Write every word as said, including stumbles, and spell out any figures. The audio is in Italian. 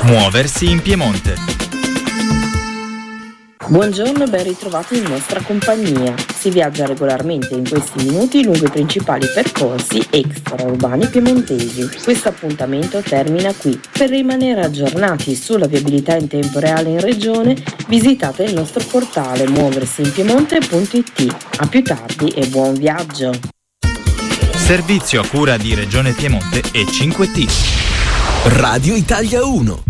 Muoversi in Piemonte. Buongiorno e ben ritrovati in nostra compagnia. Si viaggia regolarmente in questi minuti lungo i principali percorsi extraurbani piemontesi. Questo appuntamento termina qui. Per rimanere aggiornati sulla viabilità in tempo reale in regione, visitate il nostro portale muoversiinpiemonte punto it. A più tardi e buon viaggio. Servizio a cura di Regione Piemonte e cinque T. Radio Italia uno.